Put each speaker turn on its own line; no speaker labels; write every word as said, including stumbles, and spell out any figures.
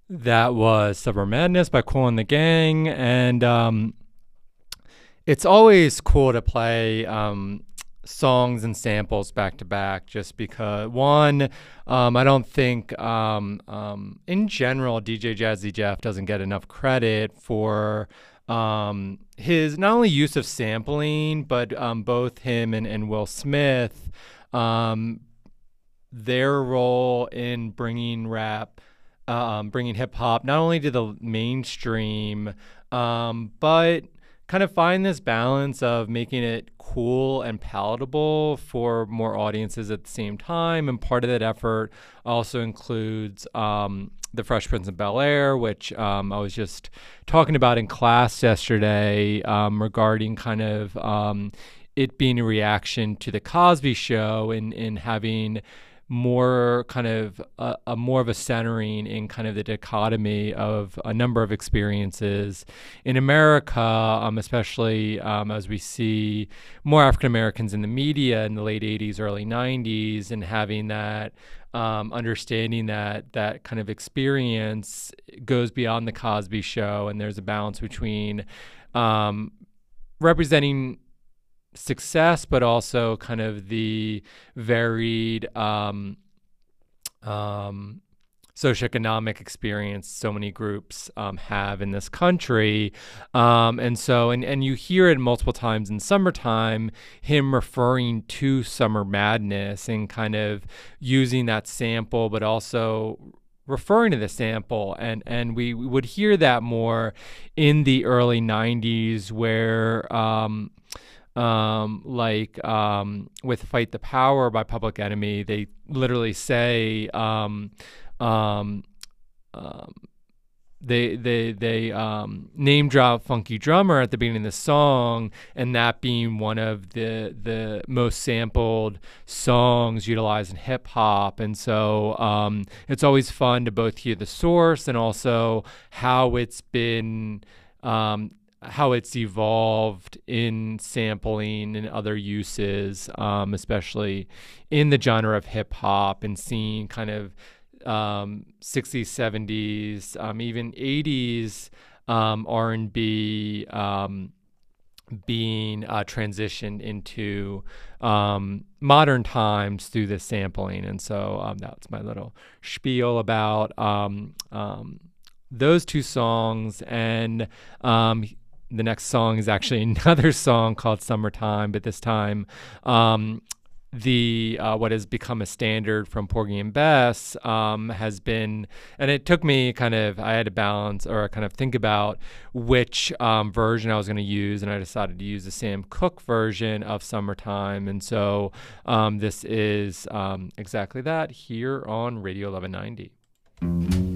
That was Summer Madness by Kool and the Gang, and um, it's always cool to play um, songs and samples back to back, just because one, um, I don't think um, um, in general D J Jazzy Jeff doesn't get enough credit for um, his not only use of sampling, but um, both him and, and Will Smith. Um, their role in bringing rap, um, bringing hip hop, not only to the mainstream, um, but kind of find this balance of making it cool and palatable for more audiences at the same time. And part of that effort also includes um, the Fresh Prince of Bel Air, which um, I was just talking about in class yesterday um, regarding kind of um, it being a reaction to the Cosby Show and in having more kind of a, a more of a centering in kind of the dichotomy of a number of experiences in America, um, especially um, as we see more African Americans in the media in the late eighties, early nineties, and having that um, understanding that that kind of experience goes beyond the Cosby Show, and there's a balance between um, representing success, but also kind of the varied um, um, socioeconomic experience so many groups um, have in this country. Um, and so, and, and you hear it multiple times in Summertime, him referring to Summer Madness and kind of using that sample, but also referring to the sample. And, and we, we would hear that more in the early nineties where, um, um, like um, with Fight the Power by Public Enemy, they literally say um, um, um, they they they um, name drop Funky Drummer at the beginning of the song, and that being one of the the most sampled songs utilized in hip hop. And so um, it's always fun to both hear the source and also how it's been. Um, how it's evolved in sampling and other uses, um, especially in the genre of hip hop, and seeing kind of um, sixties, seventies, um, even eighties um, R and B um, being uh, transitioned into um, modern times through this sampling. And so um, that's my little spiel about um, um, those two songs. And um, the next song is actually another song called Summertime, but this time um, the uh, what has become a standard from Porgy and Bess um, has been, and it took me kind of, I had to balance or kind of think about which um, version I was going to use, and I decided to use the Sam Cooke version of Summertime. And so um, this is um, exactly that here on Radio eleven ninety.